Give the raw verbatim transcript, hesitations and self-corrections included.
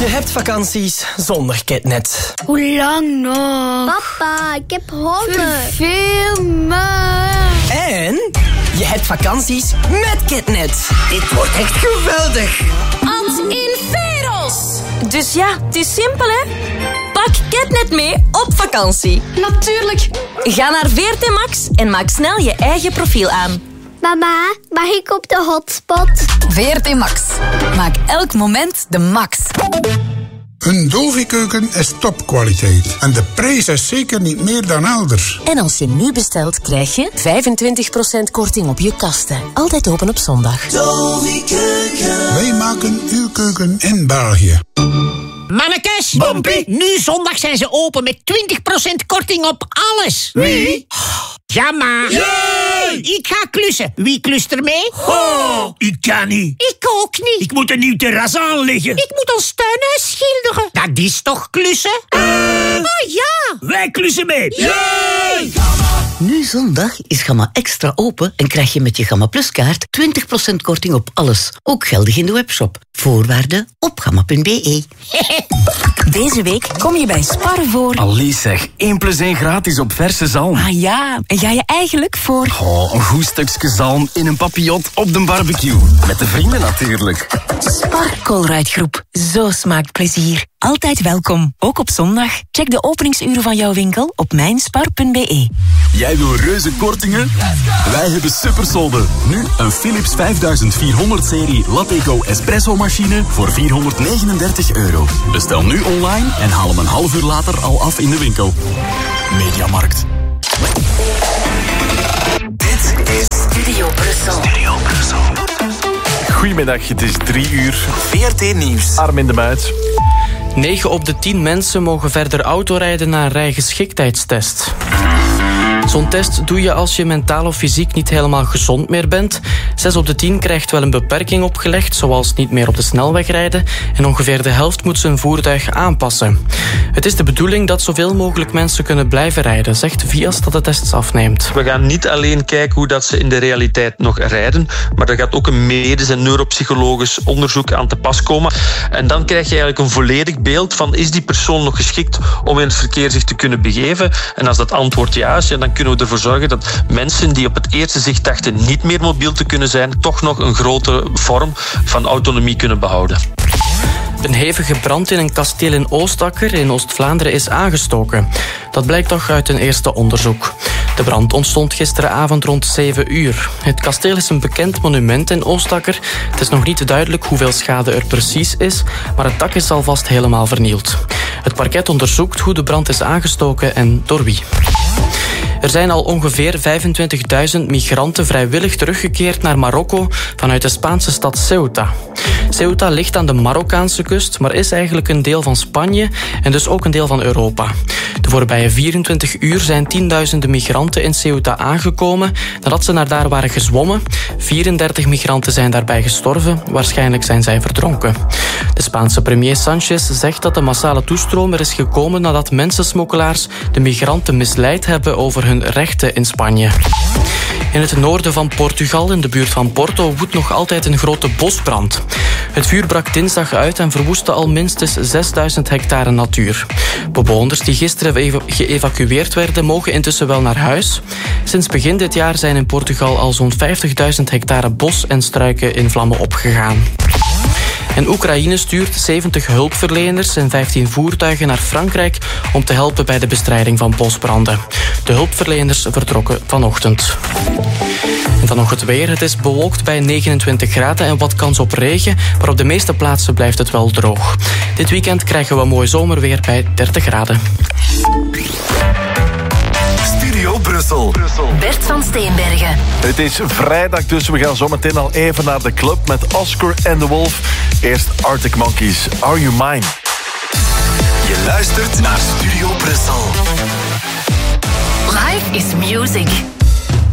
Je hebt vakanties zonder KitNet. Hoe lang nog? Papa, ik heb honger. Veel maar. En je hebt vakanties met KitNet. Dit wordt echt geweldig. Als in Veros. Dus ja, het is simpel, hè? Pak KitNet mee op vakantie. Natuurlijk. Ga naar V R T Max en maak snel je eigen profiel aan. Mama, mag ik op de hotspot? V R T Max. Maak elk moment de max. Een Dovi-keuken is topkwaliteit. En de prijs is zeker niet meer dan elders. En als je nu bestelt, krijg je vijfentwintig procent korting op je kasten. Altijd open op zondag. Dovi-keuken. Wij maken uw keuken in België. Mannekes, Bompie, nu zondag zijn ze open met twintig procent korting op alles. Wie? Ja, maar. Yay! Ik ga klussen. Wie klust er mee? Oh, ik kan niet. Ik ook niet. Ik moet een nieuw terras aanleggen. Ik moet ons tuinhuis schilderen. Dat is toch klussen? Uh, oh ja. Wij klussen mee. Yay! Nu zondag is Gamma Extra open en krijg je met je Gamma Plus kaart twintig procent korting op alles. Ook geldig in de webshop. Voorwaarden op gamma punt b e. Deze week kom je bij Spar voor... Allee zeg, één plus één gratis op verse zalm. Ah ja, en ga je eigenlijk voor... Oh, een goed stukje zalm in een papillot op de barbecue. Met de vrienden natuurlijk. Spar Colruyt Groep. Zo smaakt plezier. Altijd welkom, ook op zondag. Check de openingsuren van jouw winkel op mijnspar punt b e. Jij wil reuze kortingen? Wij hebben supersolde. Nu een Philips vijfduizend-vierhonderd serie Lateco Espresso machine voor vierhonderdnegenendertig euro. Bestel nu online en haal hem een half uur later al af in de winkel. Mediamarkt. Dit is Studio Brussel. Studio Brussel. Goedemiddag, het is drie uur. V R T Nieuws. Armin de Muit. negen op de tien mensen mogen verder autorijden na een rijgeschiktheidstest. Zo'n test doe je als je mentaal of fysiek niet helemaal gezond meer bent. zes op de tien krijgt wel een beperking opgelegd, zoals niet meer op de snelweg rijden. En ongeveer de helft moet zijn voertuig aanpassen. Het is de bedoeling dat zoveel mogelijk mensen kunnen blijven rijden, zegt Vias dat de tests afneemt. We gaan niet alleen kijken hoe dat ze in de realiteit nog rijden, maar er gaat ook een medisch en neuropsychologisch onderzoek aan te pas komen. En dan krijg je eigenlijk een volledig beeld van, is die persoon nog geschikt om in het verkeer zich te kunnen begeven? En als dat antwoord ja is, dan kunnen we ervoor zorgen dat mensen die op het eerste zicht dachten niet meer mobiel te kunnen zijn, toch nog een grotere vorm van autonomie kunnen behouden. Een hevige brand in een kasteel in Oostakker in Oost-Vlaanderen is aangestoken. Dat blijkt toch uit een eerste onderzoek. De brand ontstond gisteravond rond zeven uur. Het kasteel is een bekend monument in Oostakker. Het is nog niet duidelijk hoeveel schade er precies is, maar het dak is alvast helemaal vernield. Het parket onderzoekt hoe de brand is aangestoken en door wie. Er zijn al ongeveer vijfentwintigduizend migranten vrijwillig teruggekeerd naar Marokko vanuit de Spaanse stad Ceuta. Ceuta ligt aan de Marokkaanse kust, maar is eigenlijk een deel van Spanje en dus ook een deel van Europa. De voorbije vierentwintig uur zijn tienduizenden migranten in Ceuta aangekomen nadat ze naar daar waren gezwommen. vierendertig migranten zijn daarbij gestorven, waarschijnlijk zijn zij verdronken. De Spaanse premier Sanchez zegt dat de massale toestroom er is gekomen nadat mensensmokkelaars de migranten misleid hebben over hun rechten in Spanje. In het noorden van Portugal, in de buurt van Porto, woedt nog altijd een grote bosbrand. Het vuur brak dinsdag uit en verwoestte al minstens zesduizend hectare natuur. Bewoners die gisteren geëvacueerd werden, mogen intussen wel naar huis. Sinds begin dit jaar zijn in Portugal al zo'n vijftigduizend hectare bos en struiken in vlammen opgegaan. En Oekraïne stuurt zeventig hulpverleners en vijftien voertuigen naar Frankrijk om te helpen bij de bestrijding van bosbranden. De hulpverleners vertrokken vanochtend. En dan nog het weer. Het is bewolkt bij negenentwintig graden en wat kans op regen, maar op de meeste plaatsen blijft het wel droog. Dit weekend krijgen we mooi zomerweer bij dertig graden. Studio Brussel. Bert van Steenbergen. Het is vrijdag, dus we gaan zometeen al even naar de club met Oscar and the Wolf. Eerst Arctic Monkeys, Are You Mine? Je luistert naar Studio Brussel. Life is music.